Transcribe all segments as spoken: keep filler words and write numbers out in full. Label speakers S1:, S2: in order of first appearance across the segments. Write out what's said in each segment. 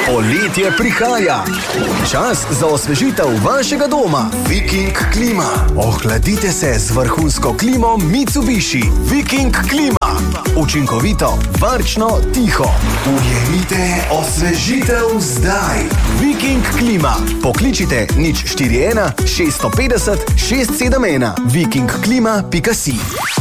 S1: Poletje prihaja. Čas za osvežitev vašega doma. Viking klima. Ohladite se z vrhunsko klimo Mitsubishi. Viking klima. Učinkovito, varčno, tiho. Ujemite osvežitev zdaj. Viking klima. Pokličite nič štiri ena šest pet nula šest sedem ena. viking klima pika si.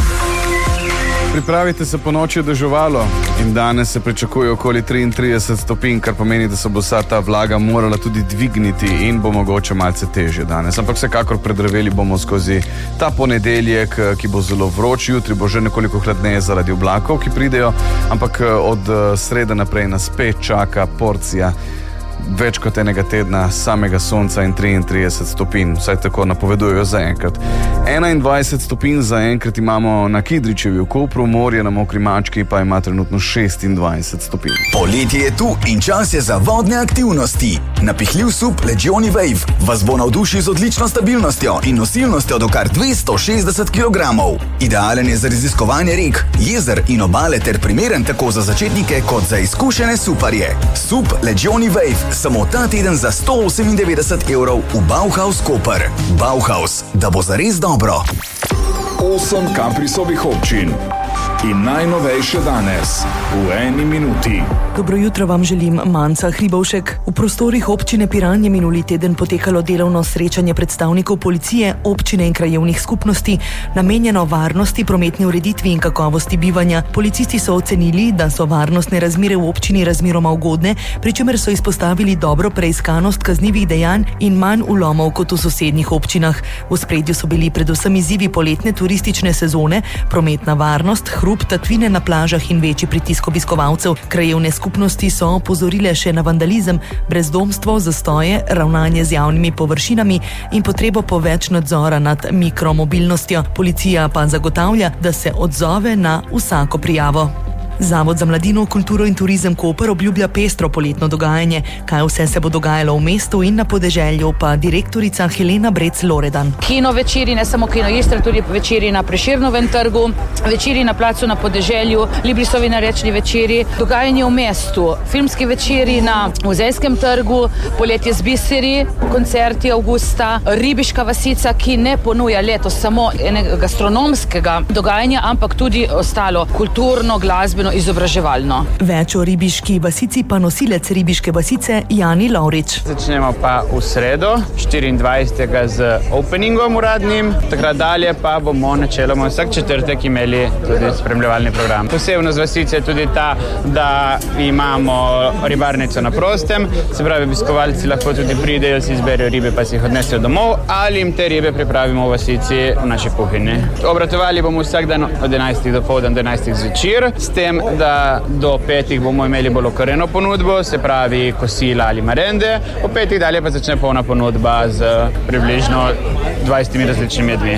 S2: Pripravite se, po noči je deževalo in danes se pričakuje okoli triintrideset stopinj, kar pomeni, da se bo vsa ta vlaga morala tudi dvigniti in bo mogoče malce težje danes. Ampak vsekakor predreveli bomo skozi ta ponedeljek, ki bo zelo vroč, jutri bo že nekoliko hladneje zaradi oblakov, ki pridejo, ampak od srede naprej nas spet čaka porcija več kot enega tedna samega sonca in triintrideset stopinj, vsaj tako napovedujejo zaenkrat. enaindvajset stopinj zaenkrat imamo na Kidričevi v Kopru, morje na Mokri mački pa ima trenutno šestindvajset stopinj.
S1: Poletje je tu in čas je za vodne aktivnosti. Napihljiv sup Legioni Wave vas bo navdušil z odlično stabilnostjo in nosilnostjo do kar dvesto šestdeset kilogramov. Idealen je za raziskovanje rek, jezer in obale ter primeren tako za začetnike kot za izkušene suparje. Sup Legioni Wave samo ta teden za sto osemindevetdeset evrov v Bauhaus Koper. Bauhaus, da bo zares dobro.
S3: Osem Kaprisovih občin in najnovejše danes v eni minuti.
S4: Dobro jutro vam želim, Manca Hribovšek. V prostorih občine Piran je minuli teden potekalo delovno srečanje predstavnikov policije, občine in krajevnih skupnosti, namenjeno varnosti, prometni ureditvi in kakovosti bivanja. Policisti so ocenili, da so varnostne razmere v občini razmeroma ugodne, pri čemer so izpostavili dobro preiskanost kaznivih dejanj in manj vlomov kot v sosednjih občinah. V ospredju so bili predvsem izzivi poletne turistične sezone, prometna varnost, hrup, tatvine na plažah in večji pritisk obiskovalcev. Krajevne skupnosti so opozorile še na vandalizem, brezdomstvo, zastoje, ravnanje z javnimi površinami in potrebo po več nadzora nad mikromobilnostjo. Policija pa zagotavlja, da se odzove na vsako prijavo. Zavod za mladino, kulturo in turizem Koper obljublja pestro poletno dogajanje. Kaj vse se bo dogajalo v mestu in na podeželju, pa direktorica Helena Brec-Loredan.
S5: Kino večeri, ne samo Kino Istra, tudi večeri na Prešernovem trgu, večeri na placu na podeželju, Librisovi narečni večeri, dogajanje v mestu, filmski večeri na Muzejskem trgu, poletje z biseri, koncerti avgusta, Ribiška vasica, ki ne ponuja letos samo enega gastronomskega dogajanja, ampak tudi ostalo kulturno, glasbeno, izobraževalno.
S4: Več o Ribiški vasici pa nosilec Ribiške vasice Jani Lovrič.
S6: Začnemo pa v sredo, štiriindvajsetega z openingom uradnim, takrat dalje pa bomo načeloma vsak četrtek imeli tudi spremljevalni program. Posebnost vasice je tudi ta, da imamo ribarnico na prostem, se pravi, obiskovalci lahko tudi pridejo, si izberejo ribe pa si jih odnesejo domov ali jim te ribe pripravimo v vasici v naši kuhinji. Obratovali bomo vsak dan od enajstih do povdan do enajstih zvečer, s tem, da do petih bomo imeli bolj okoreno ponudbo, se pravi kosila ali marende, po petih dalje pa začne polna ponudba z približno dvajsetimi različnimi jedmi.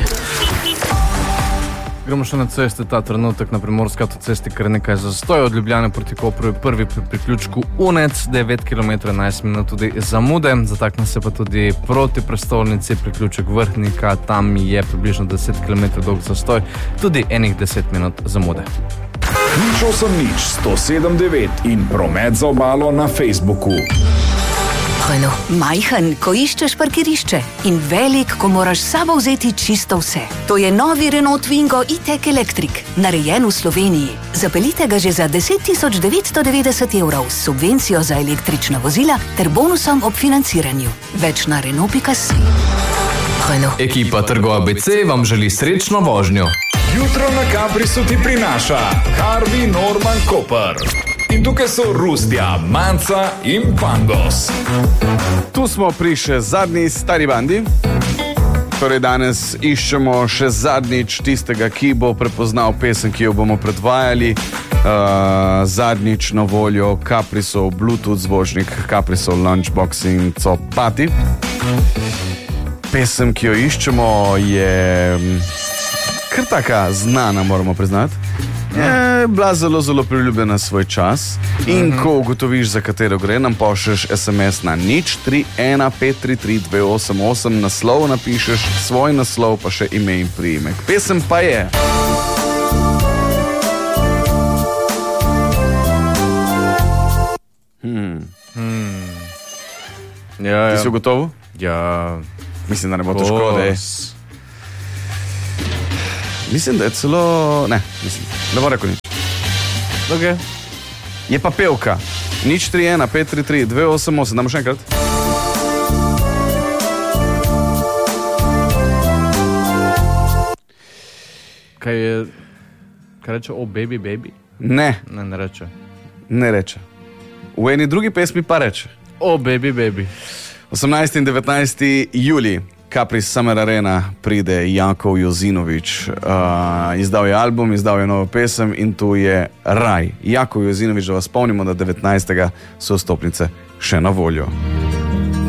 S7: Gremo še na ceste, ta trenutek na Primorski avtocesti kar nekaj zastoj, od Ljubljane proti Kopru je prvi pri priključku Unec, devet kilometrov enajst minut tudi zamude, zatakne se pa tudi proti prestolnici priključek Vrhnika, tam je približno deset kilometrov dolg zastoj, tudi enih deset minut zamude.
S3: Nič osem nič, sto sedem devet in promet za obalo na Facebooku.
S8: Renault. Majhen, ko iščeš parkirišče in velik, ko moraš s sabo vzeti čisto vse. To je novi Renault Twingo e-tech Electric, narejen v Sloveniji. Zapeljite ga že za deset tisoč devetsto devetdeset evrov s subvencijo za električna vozila ter bonusom ob financiranju. Več na Renault pika si. Renault.
S9: Ekipa Trgo A B C vam želi srečno vožnjo.
S3: Jutro na Kaprisu ti prinaša Harvey Norman Koper. In tukaj so Rustja, Manca in Pangos.
S2: Tu smo pri še zadnji stari bandi. Torej danes iščemo še zadnjič tistega, ki bo prepoznal pesem, ki jo bomo predvajali. Uh, zadnjič na voljo Caprisov Bluetooth zvočnik, Caprisov Lunchbox in Copati. Pesem, ki jo iščemo, je kar taka znana, moramo priznati. Je bila zelo, zelo priljubljena svoj čas in uh-huh. ko ugotoviš, za katero gre, nam pošlješ es em es na nič tri ena pet tri tri dve osem osem, naslov napišeš, svoj naslov pa še ime in priimek. Pesem pa je hmm. Hmm.
S7: Ja,
S2: Ti
S7: ja.
S2: si ugotovil?
S7: Ja,
S2: Mislim, da ne bo težko, da je. Mislim, da je celo. Ne, mislim, ne bo rekel nič.
S7: Okay.
S2: Je pa pevka. Nič tri ena pet tri tri dve osem osem, damo še enkrat.
S7: Kaj je, kaj reče, o, oh, baby, baby?
S2: Ne,
S7: Ne, ne reče.
S2: ne reče. V eni drugi pesmi pa reče.
S7: O, oh, baby, baby.
S2: osemnajsti in devetnajsti julij, Capri Summer Arena, pride Jakov Jozinovič. Uh, izdal je album, izdal je novo pesem in tu je Raj. Jakov Jozinovič, da vas spomnimo, da devetnajstega so vstopnice še na voljo.